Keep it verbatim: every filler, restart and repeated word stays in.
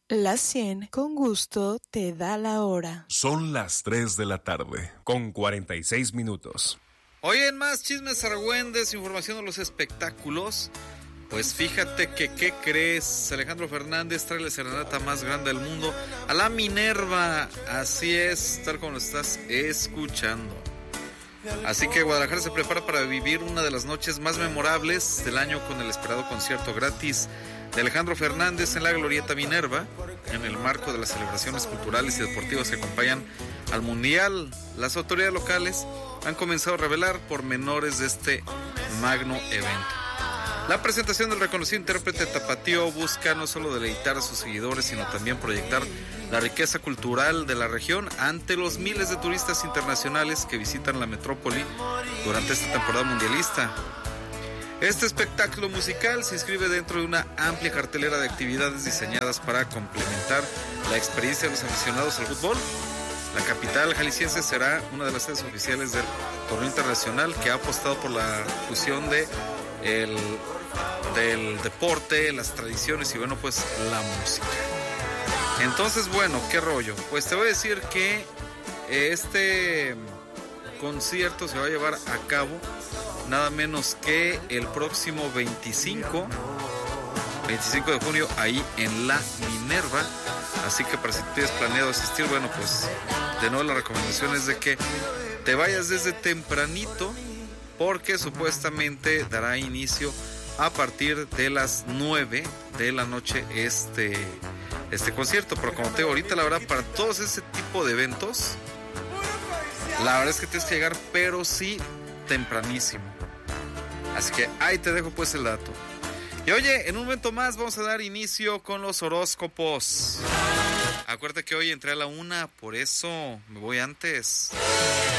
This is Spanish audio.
La cien con gusto te da la hora. Son las tres de la tarde, con cuarenta y seis minutos. Hoy en más chismes argüendes, información de los espectáculos. Pues fíjate que, ¿qué crees? Alejandro Fernández trae la serenata más grande del mundo a la Minerva. Así es, tal como lo estás escuchando. Así que Guadalajara se prepara para vivir una de las noches más memorables del año con el esperado concierto gratis de Alejandro Fernández en la Glorieta Minerva, en el marco de las celebraciones culturales y deportivas que acompañan al Mundial. Las autoridades locales han comenzado a revelar pormenores de este magno evento. La presentación del reconocido intérprete tapatío busca no solo deleitar a sus seguidores, sino también proyectar la riqueza cultural de la región ante los miles de turistas internacionales que visitan la metrópoli durante esta temporada mundialista. Este espectáculo musical se inscribe dentro de una amplia cartelera de actividades diseñadas para complementar la experiencia de los aficionados al fútbol. La capital jalisciense será una de las sedes oficiales del torneo internacional, que ha apostado por la fusión de el, del deporte, las tradiciones y bueno, pues la música. Entonces, bueno, ¿qué rollo? Pues te voy a decir que este concierto se va a llevar a cabo nada menos que el próximo veinticinco de junio ahí en la Minerva. Así que para si tienes planeado asistir, bueno, pues de nuevo la recomendación es de que te vayas desde tempranito, porque supuestamente dará inicio a partir de las nueve de la noche este, este concierto. Pero como te digo, ahorita la verdad, para todos ese tipo de eventos, la verdad es que tienes que llegar, pero sí tempranísimo. Así que ahí te dejo pues el dato. Y oye, en un momento más vamos a dar inicio con los horóscopos. Acuérdate que hoy entré a la una, por eso me voy antes.